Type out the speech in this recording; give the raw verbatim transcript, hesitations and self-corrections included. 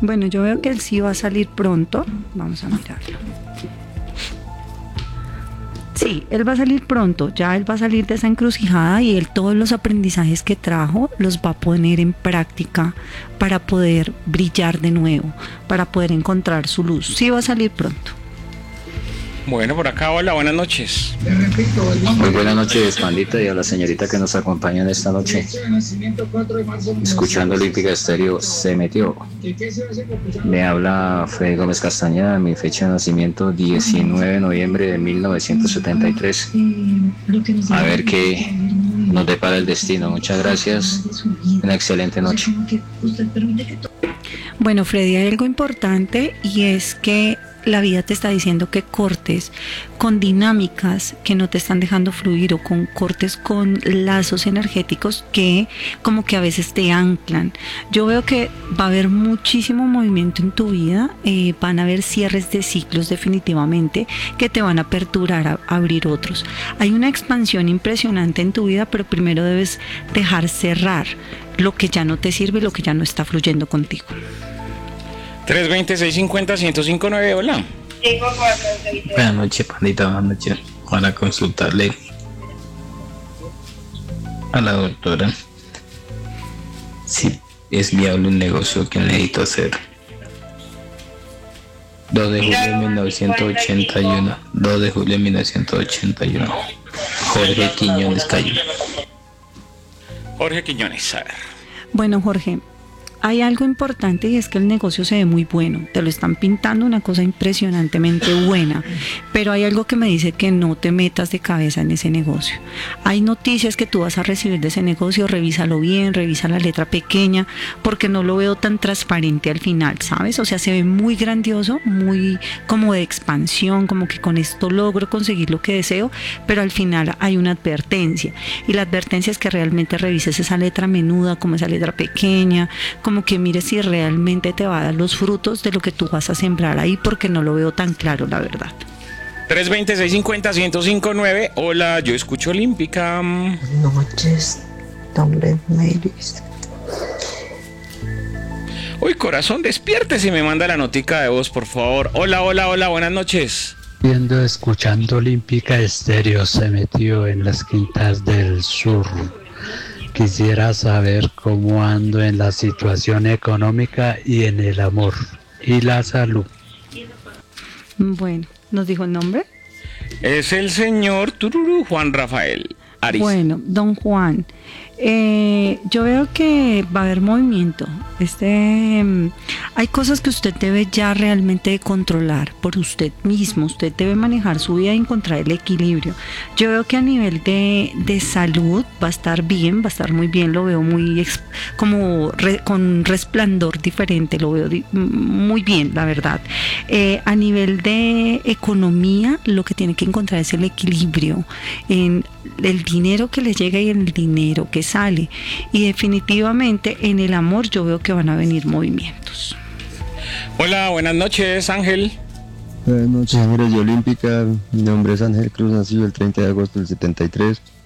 Bueno, yo veo que él sí va a salir pronto. Vamos a mirarlo. Sí, él va a salir pronto, ya él va a salir de esa encrucijada y él todos los aprendizajes que trajo los va a poner en práctica para poder brillar de nuevo, para poder encontrar su luz. Sí, va a salir pronto. Bueno, por acá, hola, buenas noches. Muy buenas noches, pandita, y a la señorita que nos acompaña en esta noche. Escuchando Olímpica Estéreo, se metió. Me habla Freddy Gómez Castañeda, mi fecha de nacimiento diecinueve de noviembre de mil novecientos setenta y tres. A ver qué nos depara el destino. Muchas gracias. Una excelente noche. Bueno, Freddy, hay algo importante y es que la vida te está diciendo que cortes con dinámicas que no te están dejando fluir o con cortes con lazos energéticos que como que a veces te anclan. Yo veo que va a haber muchísimo movimiento en tu vida, eh, van a haber cierres de ciclos definitivamente que te van a aperturar a, a abrir otros. Hay una expansión impresionante en tu vida, pero primero debes dejar cerrar lo que ya no te sirve, lo que ya no está fluyendo contigo. tres veinte, seiscientos cincuenta, ciento cinco nueve, hola. Buenas noches, pandita, buenas noches. Para consultarle a la doctora si es viable un negocio que necesito hacer. dos de julio de mil novecientos ochenta y uno. dos de julio de mil novecientos ochenta y uno. Jorge Quiñones Cayo. Jorge Quiñones, a ver. Bueno, Jorge, hay algo importante y es que el negocio se ve muy bueno, te lo están pintando una cosa impresionantemente buena, pero hay algo que me dice que no te metas de cabeza en ese negocio. Hay noticias que tú vas a recibir de ese negocio, revísalo bien, revisa la letra pequeña, porque no lo veo tan transparente al final, ¿sabes? O sea, se ve muy grandioso, muy como de expansión, como que con esto logro conseguir lo que deseo, pero al final hay una advertencia, y la advertencia es que realmente revises esa letra menuda, como esa letra pequeña, como como que mires si realmente te va a dar los frutos de lo que tú vas a sembrar ahí, porque no lo veo tan claro, la verdad. tres veinte, seiscientos cincuenta, ciento cinco nueve, hola, yo escucho Olímpica. Buenas noches, nombre Melis. Uy, corazón, despiértese y me manda la notica de voz, por favor. Hola, hola, hola, buenas noches. Viendo, escuchando Olímpica Estéreo, se metió en las quintas del sur. Quisiera saber cómo ando en la situación económica y en el amor y la salud. Bueno, ¿nos dijo el nombre? Es el señor Tururú Juan Rafael Ariza. Bueno, don Juan, eh, yo veo que va a haber movimiento. Este, hay cosas que usted debe ya realmente controlar por usted mismo. Usted debe manejar su vida y encontrar el equilibrio. Yo veo que a nivel de, de salud va a estar bien, va a estar muy bien. Lo veo muy ex, como re, con resplandor diferente. Lo veo di, muy bien, la verdad. Eh, a nivel de economía, lo que tiene que encontrar es el equilibrio en el dinero que le llega y en el dinero que sale. Y definitivamente en el amor yo veo que van a venir movimientos. Hola, buenas noches, Ángel. Buenas noches, señores de Olímpica. Mi nombre es Ángel Cruz, nacido el treinta de agosto del setenta y tres.